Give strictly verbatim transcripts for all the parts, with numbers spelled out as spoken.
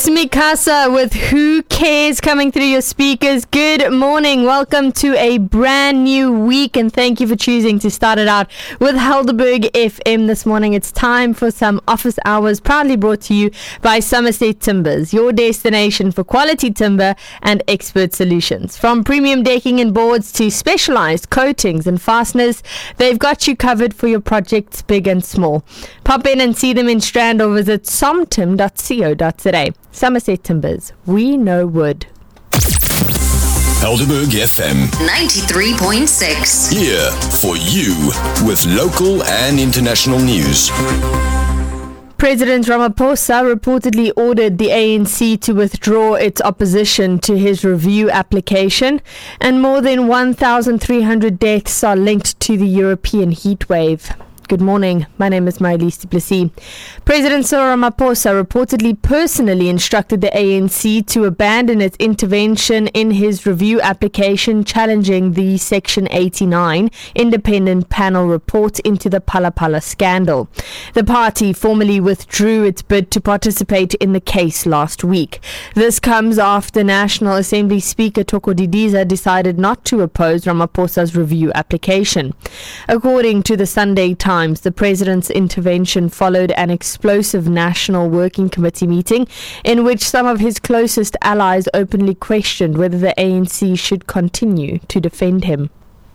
It's Mikasa with Who Cares coming through your speakers. Good morning. Welcome to a brand new week, and thank you for choosing to start it out with Helderberg F M this morning. It's time for some office hours, proudly brought to you by Somerset Timbers, your destination for quality timber and expert solutions. From premium decking and boards to specialized coatings and fasteners, they've got you covered for your projects, big and small. Pop in and see them in Strand or visit somtim dot co dot za. Somerset Timbers, we know wood. Helderberg F M ninety-three point six. Here for you with local and international news. President Ramaphosa reportedly ordered the A N C to withdraw its opposition to his review application, and more than one thousand three hundred deaths are linked to the European heatwave. Good morning. My name is Marilise du Plessis. President Cyril Ramaphosa reportedly personally instructed the A N C to abandon its intervention in his review application challenging the Section eighty-nine independent panel report into the Phala Phala scandal. The party formally withdrew its bid to participate in the case last week. This comes after National Assembly Speaker Thoko Didiza decided not to oppose Ramaphosa's review application. According to the Sunday Times, the president's intervention followed an explosive National Working Committee meeting in which some of his closest allies openly questioned whether the A N C should continue to defend him.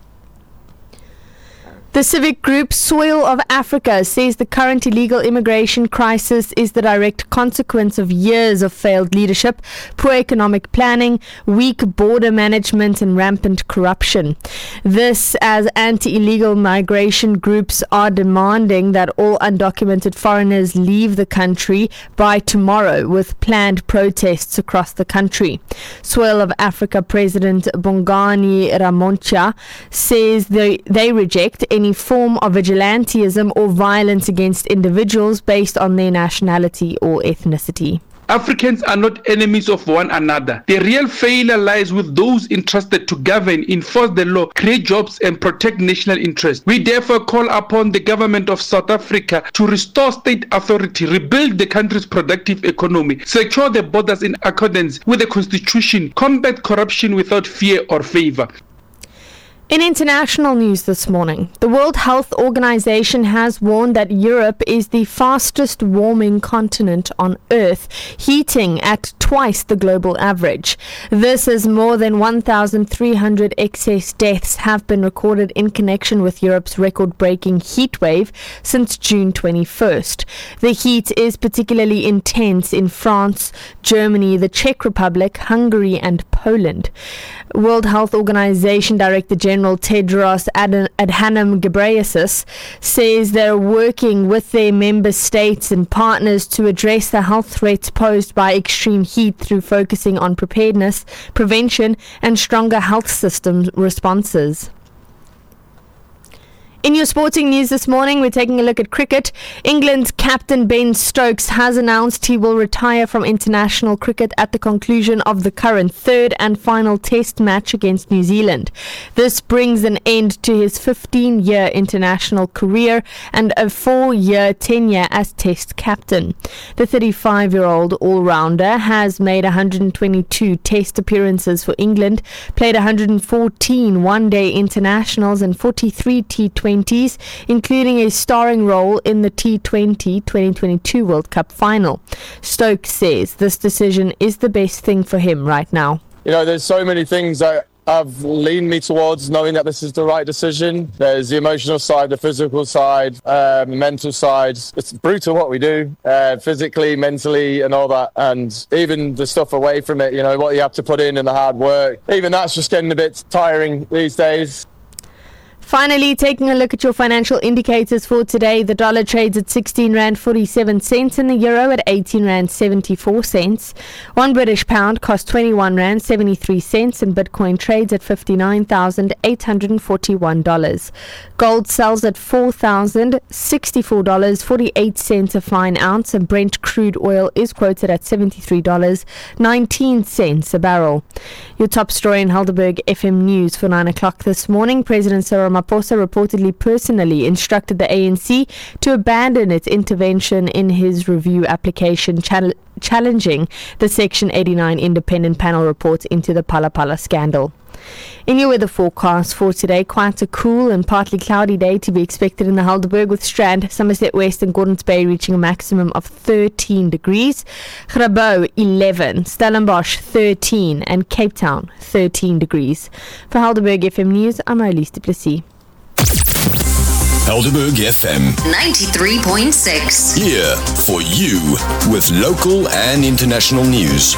The civic group Soil of Africa says the current illegal immigration crisis is the direct consequence of years of failed leadership, poor economic planning, weak border management and rampant corruption. This as anti-illegal migration groups are demanding that all undocumented foreigners leave the country by tomorrow, with planned protests across the country. Soil of Africa President Bongani Ramontja says they, they reject any form of vigilantism or violence against individuals based on their nationality or ethnicity. Africans are not enemies of one another. The real failure lies with those entrusted to govern, enforce the law, create jobs and protect national interests. We therefore call upon the government of South Africa to restore state authority, rebuild the country's productive economy, secure the borders in accordance with the constitution, combat corruption without fear or favor. In international news this morning, the World Health Organization has warned that Europe is the fastest warming continent on Earth, heating at twice the global average. This as more than one thousand three hundred excess deaths have been recorded in connection with Europe's record-breaking heat wave since June twenty-first. The heat is particularly intense in France, Germany, the Czech Republic, Hungary and Poland. World Health Organization Director General Tedros Adhanom Ghebreyesus says they're working with their member states and partners to address the health threats posed by extreme heat through focusing on preparedness, prevention and stronger health system responses. In your sporting news this morning, we're taking a look at cricket. England's captain Ben Stokes has announced he will retire from international cricket at the conclusion of the current third and final test match against New Zealand. This brings an end to his fifteen-year international career and a four-year tenure as test captain. The thirty-five-year-old all-rounder has made one hundred twenty-two test appearances for England, played one hundred fourteen one-day internationals and forty-three T twenty including a starring role in the T twenty twenty twenty-two World Cup final. Stokes says this decision is the best thing for him right now. You know, there's so many things that have leaned me towards knowing that this is the right decision. There's the emotional side, the physical side, um, mental side. It's brutal what we do, uh, physically, mentally and all that. And even the stuff away from it, you know, what you have to put in and the hard work. Even that's just getting a bit tiring these days. Finally, taking a look at your financial indicators for today, the dollar trades at sixteen rand forty-seven cents and the euro at eighteen rand seventy-four cents. One British pound costs twenty-one rand seventy-three cents and Bitcoin trades at fifty-nine thousand eight hundred forty-one dollars. Gold sells at four thousand sixty-four dollars and forty-eight cents a fine ounce, and Brent crude oil is quoted at seventy-three dollars and nineteen cents a barrel. Your top story in Helderberg F M News for nine o'clock this morning. President Cyril Ramaphosa reportedly personally instructed the A N C to abandon its intervention in his review application chal- challenging the Section eighty-nine independent panel reports into the Phala Phala scandal. In your weather forecast for today, quite a cool and partly cloudy day to be expected in the Helderberg, with Strand, Somerset West and Gordons Bay reaching a maximum of thirteen degrees, Grabouw eleven, Stellenbosch thirteen and Cape Town thirteen degrees. For Helderberg F M News, I'm Elise du Plessis. Helderberg F M ninety-three point six. Here for you with local and international news.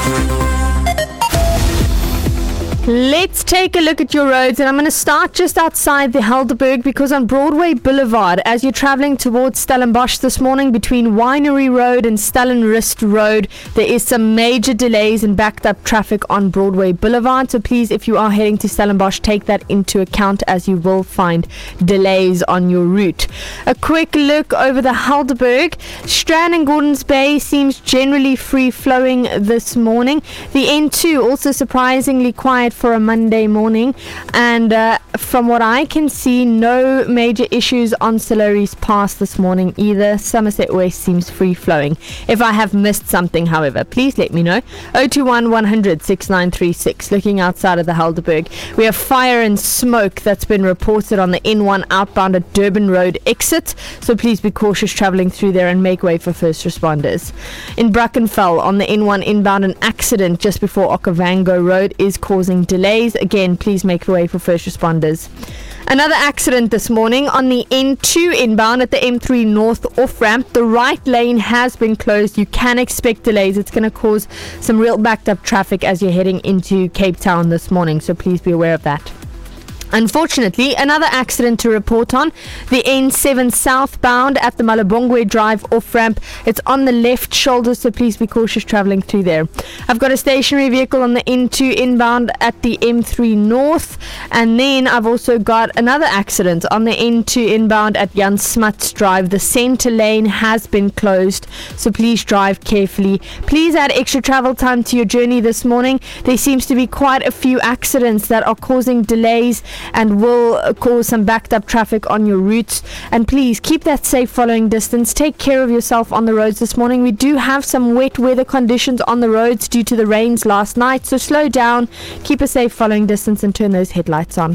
Let's take a look at your roads, and I'm going to start just outside the Helderberg, because on Broadway Boulevard, as you're travelling towards Stellenbosch this morning between Winery Road and Stellenrist Road, there is some major delays and backed up traffic on Broadway Boulevard. So please, if you are heading to Stellenbosch, take that into account, as you will find delays on your route. A quick look over the Helderberg. Strand and Gordons Bay seems generally free flowing this morning. The N two also surprisingly quiet for a Monday morning, and uh, from what I can see, no major issues on Solaris Pass this morning either. Somerset West seems free flowing. If I have missed something, however, please let me know. oh two one, one hundred, six nine three six. Looking outside of the Helderberg, we have fire and smoke that's been reported on the N one outbound at Durban Road exit, so please be cautious travelling through there and make way for first responders. In Brackenfell on the N one inbound, an accident just before Okavango Road is causing delays. Again, please make way for first responders. Another accident this morning on the N two inbound at the M three North off-ramp. The right lane has been closed. You can expect delays. It's going to cause some real backed up traffic as you're heading into Cape Town this morning, so please be aware of that. Unfortunately, another accident to report on the N seven southbound at the Malabongwe Drive off-ramp. It's on the left shoulder, so please be cautious travelling through there. I've got a stationary vehicle on the N two inbound at the M three North, and then I've also got another accident on the N two inbound at Jan Smuts Drive. The centre lane has been closed, so please drive carefully. Please add extra travel time to your journey this morning. There seems to be quite a few accidents that are causing delays and will cause some backed up traffic on your routes. And please keep that safe following distance. Take care of yourself on the roads this morning. We do have some wet weather conditions on the roads due to the rains last night, so slow down, keep a safe following distance, and turn those headlights on.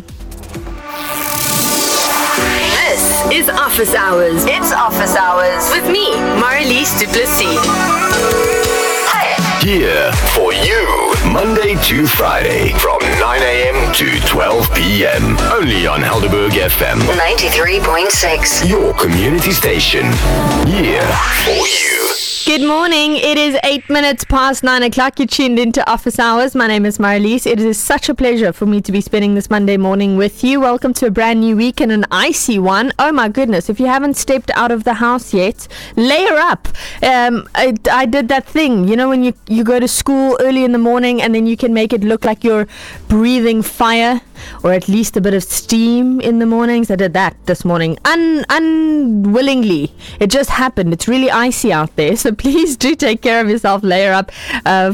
This is Office Hours. It's Office Hours with me, Marlies du Plessis. Here for you, Monday to Friday from nine a.m. to twelve p.m. Only on Helderberg F M ninety-three point six. Your community station. Here for you. Good morning. It is eight minutes past nine o'clock. You're tuned into Office Hours. My name is Marlies. It is such a pleasure for me to be spending this Monday morning with you. Welcome to a brand new week and an icy one. Oh my goodness. If you haven't stepped out of the house yet, layer up. Um, I, I did that thing, you know, when you, you go to school early in the morning and then you can make it look like you're breathing fire, or at least a bit of steam in the mornings. I did that this morning Un, unwillingly. It just happened. It's really icy out there, so please do take care of yourself. Layer up. Uh,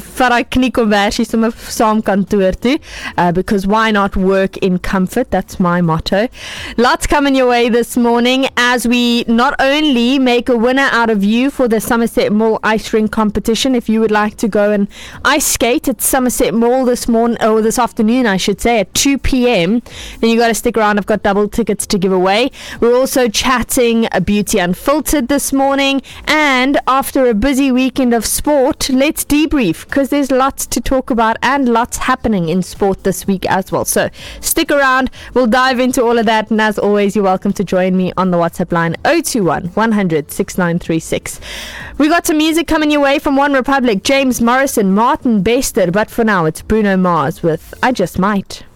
uh, because why not work in comfort? That's my motto. Lots coming your way this morning as we not only make a winner out of you for the Somerset Mall ice rink competition. If you would like to go and ice skate at Somerset Mall this morning, or this afternoon I should say, at two p.m, then you got to stick around. I've got double tickets to give away. We're also chatting Beauty Unfiltered this morning, and after a busy weekend of sport, let's debrief, because there's lots to talk about and lots happening in sport this week as well. So stick around, we'll dive into all of that, and as always, you're welcome to join me on the WhatsApp line oh two one, one hundred, six nine three six. We got some music coming your way from One Republic, James Morrison, Martin Bester, but for now it's Bruno Mars with I Just Might.